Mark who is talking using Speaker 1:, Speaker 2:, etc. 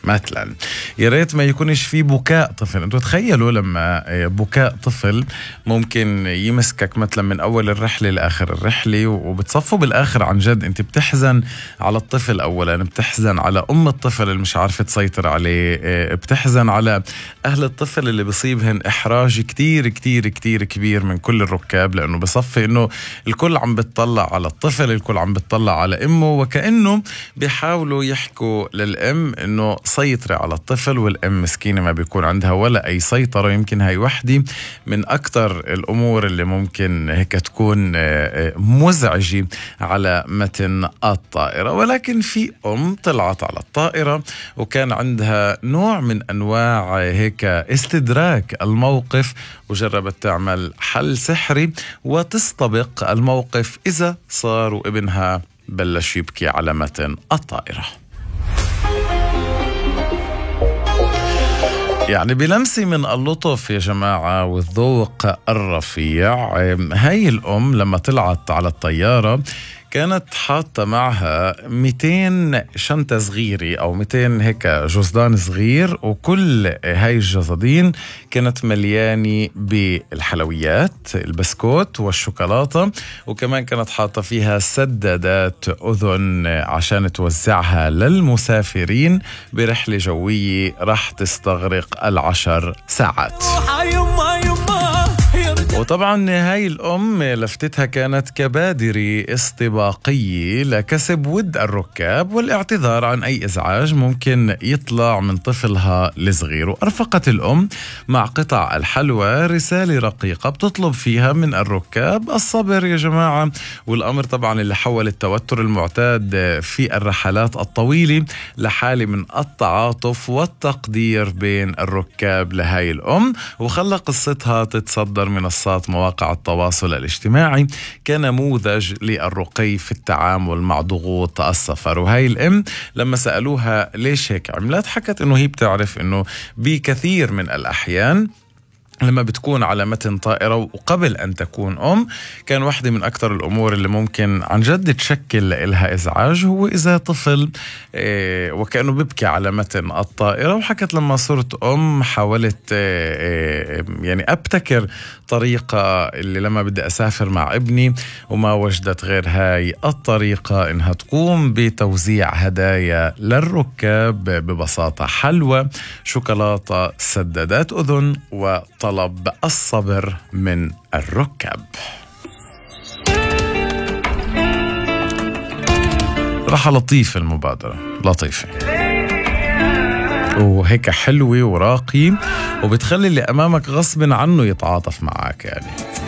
Speaker 1: مثلا يا ريت ما يكونش في بكاء طفل. انتوا تخيلوا لما بكاء طفل ممكن يمسكك مثلا من اول الرحله لاخر الرحله، وبتصفوا بالاخر عن جد انت بتحزن على الطفل. اولا بتحزن على ام الطفل اللي مش عارفه تسيطر عليه، بتحزن على اهل الطفل اللي بصيبهن احراج كتير كتير كتير كبير من كل الركاب، لانه بصفي انه الكل عم بتطلع على الطفل، الكل عم بتطلع على امه، وكأنه بيحاولوا يحكوا للام انه سيطري على الطفل، والام مسكينه ما بيكون عندها ولا اي سيطره. يمكن هاي وحده من اكثر الامور اللي ممكن هيك تكون مزعجه على متن الطائره. ولكن في ام طلعت على الطائره وكان عندها نوع من انواع هيك استدراك الموقف، وجربت تعمل حل سحري وتستبق الموقف اذا صار وابنها بلش يبكي على متن الطائره. يعني بلمسي من اللطف يا جماعة والذوق الرفيع، هاي الأم لما طلعت على الطيارة كانت حاطة معها 200 شنطة صغيرة أو 200 هيك جزدان صغير، وكل هاي الجزدين كانت مليانة بالحلويات، البسكوت والشوكولاتة، وكمان كانت حاطة فيها سدادات أذن عشان توزعها للمسافرين برحلة جوية راح تستغرق 10 ساعات. وطبعا هاي الأم لفتتها كانت كبادرة استباقية لكسب ود الركاب والاعتذار عن أي إزعاج ممكن يطلع من طفلها الصغير. وأرفقت الأم مع قطع الحلوى رسالة رقيقة بتطلب فيها من الركاب الصبر يا جماعة. والأمر طبعا اللي حول التوتر المعتاد في الرحلات الطويلة لحالة من التعاطف والتقدير بين الركاب لهاي الأم، وخلى قصتها تتصدر من مواقع التواصل الاجتماعي كنموذج للرقي في التعامل مع ضغوط السفر. وهي الأم لما سألوها ليش هيك عملت، حكت انه هي بتعرف انه بكثير من الأحيان لما بتكون على متن طائرة وقبل أن تكون أم، كان واحدة من أكثر الأمور اللي ممكن عن جد تشكل لها إزعاج هو إذا طفل وكأنه بيبكي على متن الطائرة. وحكت لما صرت أم حاولت يعني أبتكر طريقة اللي لما بدي أسافر مع ابني وما وجدت غير هاي الطريقة، إنها تقوم بتوزيع هدايا للركاب ببساطة: حلوى، شوكولاتة، سدادات أذن، وطلب الصبر من الركاب. راح لطيف المبادرة، لطيفة وهيك حلوة وراقي، وبتخلي اللي أمامك غصب عنه يتعاطف معك يعني.